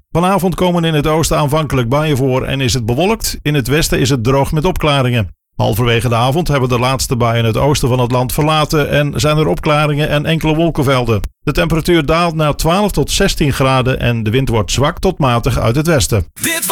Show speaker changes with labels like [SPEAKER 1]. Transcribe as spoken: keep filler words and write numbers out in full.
[SPEAKER 1] Vanavond komen in het oosten aanvankelijk buien voor en is het bewolkt. In het westen is het droog met opklaringen. Halverwege de avond hebben de laatste buien het oosten van het land verlaten en zijn er opklaringen en enkele wolkenvelden. De temperatuur daalt naar twaalf tot zestien graden en de wind wordt zwak tot matig uit het westen.